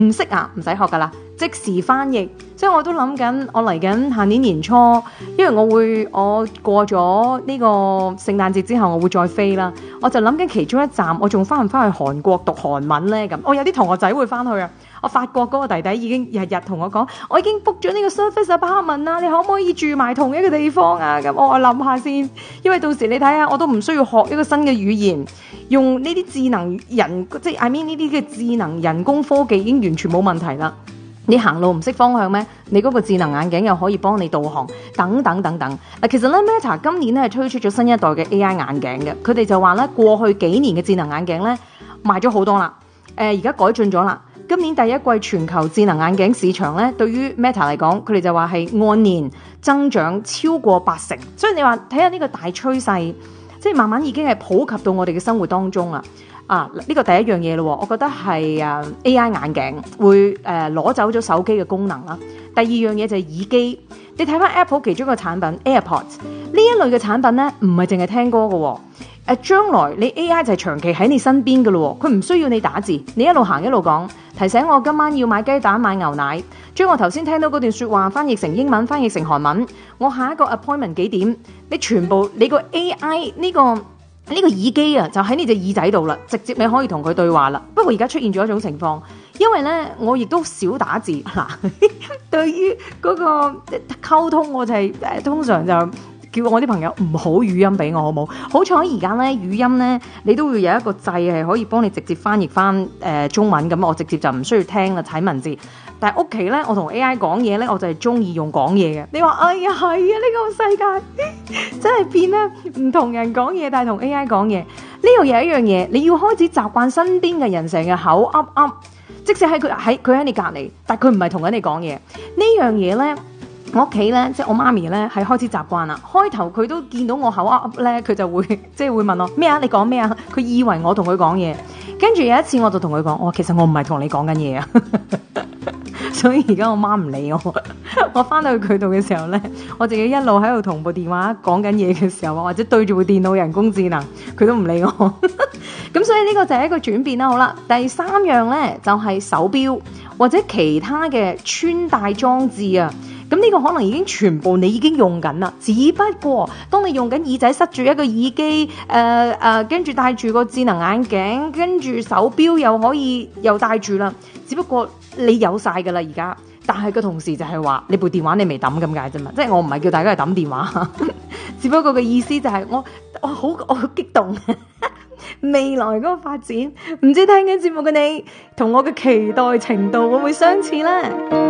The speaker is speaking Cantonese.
唔識啊，唔使學噶啦，即時翻譯。所以我都諗緊，我嚟緊下年年初，因為我過咗呢個聖誕節之後，我會再飛啦。我就諗緊其中一站，我仲翻唔翻去韓國讀韓文呢？咁我有啲同學仔會翻去啊。我法國嗰個弟弟已經日日同我講，我已經 book 咗呢個 service apartment 啦，你可唔可以住埋同一個地方啊？咁我諗下先，因為到時你睇下，我都唔需要學一個新嘅語言，用呢啲智能人，即係 I mean 呢啲嘅智能人工科技已經完全冇問題啦。你行路唔識方向咩？你嗰個智能眼鏡又可以幫你導航，等等等等。其實咧 Meta 今年咧係推出咗新一代嘅 AI 眼鏡嘅，佢哋就話咧過去幾年嘅智能眼鏡咧賣咗好多啦，而家改進咗啦。今年第一季全球智能眼鏡市場咧，對於 Meta 嚟講，佢哋就話係按年增長超過80%，所以你話睇下呢個大趨勢，即係慢慢已經係普及到我哋嘅生活當中啦。呢個第一樣嘢咯，我覺得係AI 眼鏡會攞走咗手機嘅功能啦。第二樣嘢就係耳機，你睇翻 Apple 其中一個產品 AirPods 呢一類嘅產品咧，唔係淨係聽歌嘅。將來你 AI 就係長期喺你身邊嘅咯，佢唔需要你打字，你一路行一路講，提醒我今晚要買雞蛋買牛奶，將我頭先聽到嗰段說話翻譯成英文，翻譯成韓文，我下一個 appointment 幾點，你全部你個 AI 呢個耳機啊，就喺你隻耳仔度啦，直接你可以同佢對話啦。不過而家出現咗一種情況，因為咧我亦都少打字嗱，對於嗰個溝通我就係通常就叫我啲朋友唔好語音俾我，好冇？好彩而家咧語音咧，你都會有一個掣係可以幫你直接翻譯翻中文，咁我直接就唔需要聽啦，睇文字。但係屋企咧，我同 AI 講嘢咧，我就係中意用講嘢嘅。你話哎呀係啊，呢個世界真係變啦，唔同人講嘢，但係同 AI 講嘢呢度有一樣嘢，你要開始習慣身邊嘅人成日口噏噏，即使佢喺你隔離，但係佢唔係同緊你講嘢。呢樣嘢咧。我屋企咧，即係我媽咪咧，係開始習慣啦。開頭佢都見到我口噏噏咧，佢就會即係會問我咩啊？你講咩啊？佢以為我同佢講嘢。跟住有一次我就同佢講，其實我唔係同你講緊嘢啊。所以而家我媽唔理我。我翻到去佢度嘅時候咧，我自己一路喺度同部電話講緊嘢嘅時候，或者對住部電腦人工智能，佢都唔理我。咁所以呢個就係一個轉變啦。好啦，第三樣咧就係手錶或者其他嘅穿戴裝置啊。咁呢個可能已經全部你已經用緊啦，只不過當你用緊耳仔塞住一個耳機，跟住戴住個智能眼鏡，跟住手錶又可以又戴住啦，只不過你有晒噶啦而家，但係個同時就係話你部電話你未抌咁解啫嘛，即係我唔係叫大家去抌電話，只不過個意思就係我好激動。未來嗰個發展，唔知聽緊節目嘅你同我嘅期待程度會唔會相似呢？